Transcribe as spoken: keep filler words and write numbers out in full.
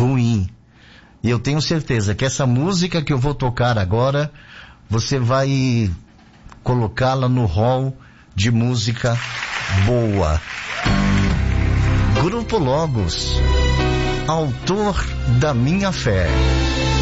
ruim. E eu tenho certeza que essa música que eu vou tocar agora, você vai colocá-la no hall de música boa. Grupo Logos, Autor da Minha Fé.